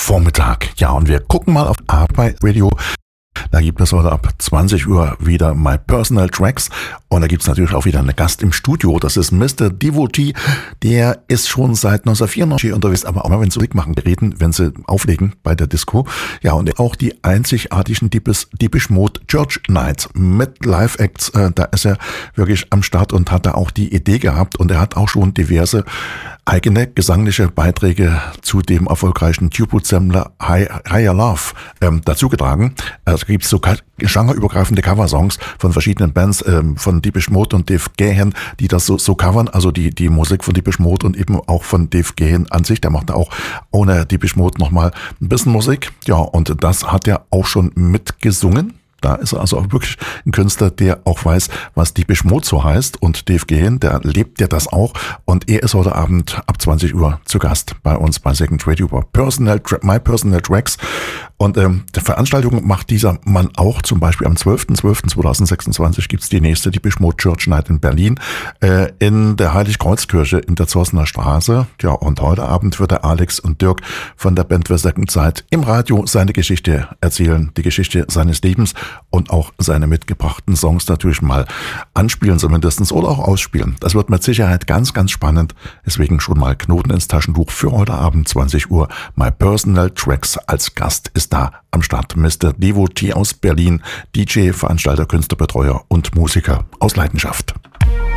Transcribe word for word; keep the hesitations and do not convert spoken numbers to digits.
Vormittag. Ja, und wir gucken mal auf Arbeit Radio. Da gibt es heute ab zwanzig Uhr wieder My Personal Tracks und da gibt es natürlich auch wieder einen Gast im Studio. Das ist Mister Devotee, der ist schon seit neunzehnhundertvierundneunzig unterwegs, aber auch mal, wenn sie Musik machen, reden, wenn sie auflegen bei der Disco. Ja, und auch die einzigartigen Depeche Mode Church Nights mit Live-Acts, äh, da ist er wirklich am Start und hat da auch die Idee gehabt und er hat auch schon diverse eigene gesangliche Beiträge zu dem erfolgreichen Tribute-Sammler Higher Love ähm, dazugetragen. Also gibt es so genreübergreifende Coversongs von verschiedenen Bands, ähm, von Depeche Mode und Dave Gahan, die das so, so covern, also die die Musik von Depeche Mode und eben auch von Dave Gahan an sich. Der macht da auch ohne Depeche Mode nochmal ein bisschen Musik. Ja, und das hat er auch schon mitgesungen. Da ist er also auch wirklich ein Künstler, der auch weiß, was Depeche Mode so heißt. Und Dave Gahan, der lebt ja das auch. Und er ist heute Abend ab zwanzig Uhr zu Gast bei uns bei Second Radio bei Personal, My Personal Tracks. Und ähm, die Veranstaltung macht dieser Mann auch. Zum Beispiel am zwölften zwölften zweitausendsechsundzwanzig gibt's die nächste Depeche Mode Church Night in Berlin äh, in der Heiligkreuzkirche in der Zossener Straße. Ja, und heute Abend wird der Alex und Dirk von der Band The Second Sight im Radio seine Geschichte erzählen, die Geschichte seines Lebens. Und auch seine mitgebrachten Songs natürlich mal anspielen zumindest oder auch ausspielen. Das wird mit Sicherheit ganz, ganz spannend. Deswegen schon mal Knoten ins Taschentuch für heute Abend zwanzig Uhr. My Personal Tracks als Gast ist da am Start. Mister Devotee aus Berlin, D J, Veranstalter, Künstlerbetreuer und Musiker aus Leidenschaft.